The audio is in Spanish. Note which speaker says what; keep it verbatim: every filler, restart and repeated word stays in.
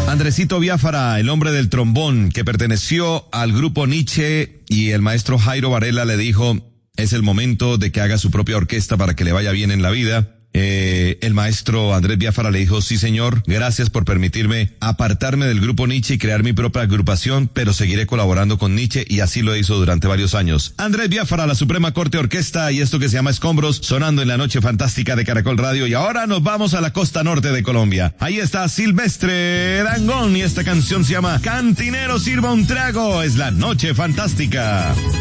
Speaker 1: Andresito Biafara, el hombre del trombón, que perteneció al grupo Nietzsche, y el maestro Jairo Varela le dijo, es el momento de que haga su propia orquesta para que le vaya bien en la vida. Eh, el maestro Andrés Biafara le dijo, sí señor, gracias por permitirme apartarme del grupo Nietzsche y crear mi propia agrupación, pero seguiré colaborando con Nietzsche, y así lo hizo durante varios años. Andrés Biafara, la Suprema Corte Orquesta, y esto que se llama Escombros, sonando en la noche fantástica de Caracol Radio. Y ahora nos vamos a la costa norte de Colombia. Ahí está Silvestre Dangond y esta canción se llama Cantinero sirva un trago. Es la noche fantástica.